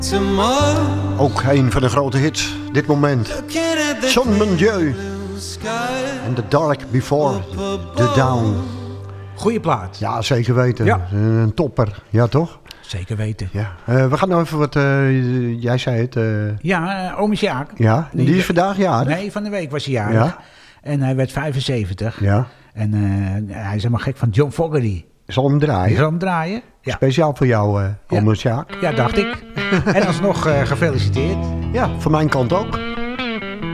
Ook een van de grote hits, dit moment. John Mon en The Dark Before the Dawn. Goeie plaat. Ja, zeker weten. Ja. Een topper, ja toch? Zeker weten. Ja. We gaan nou even wat, jij zei het. Ja, oom is Jaak. Ja, die is vandaag jarig. Nee, van de week was hij jarig. Ja. En hij werd 75. Ja. En hij is helemaal gek van John Fogerty. Zal hem draaien? Je zal hem draaien? Ja. Speciaal voor jou, oom Sjaak. Ja, dacht ik. En alsnog gefeliciteerd. Ja, van mijn kant ook.